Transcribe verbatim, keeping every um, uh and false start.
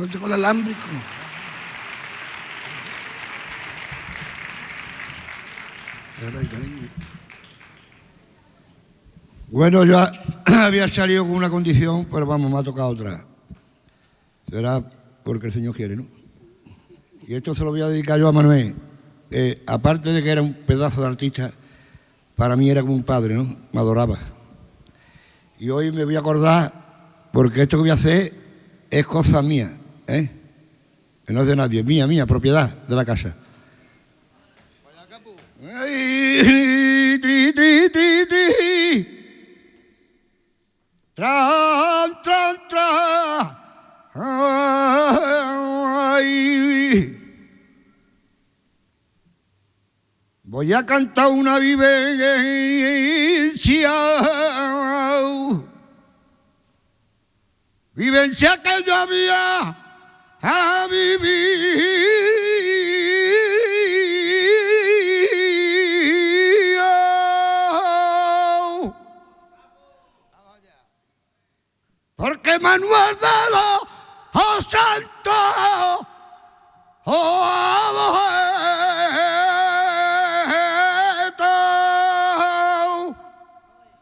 no tengo el alámbrico. Bueno, yo había salido con una condición, pero vamos, me ha tocado otra. Será porque el Señor quiere, ¿no? Y esto se lo voy a dedicar yo a Manuel. Eh, aparte de que era un pedazo de artista, para mí era como un padre, ¿no? Me adoraba. Y hoy me voy a acordar, porque esto que voy a hacer es cosa mía, ¿eh? Que no es de nadie, mía, mía, propiedad de la casa. Ay, tri, tri, tri, tri. Tran, tran, tran. Ay. Voy a cantar una vivencia, vivencia que yo había a vivir. Porque Manuel de los Santos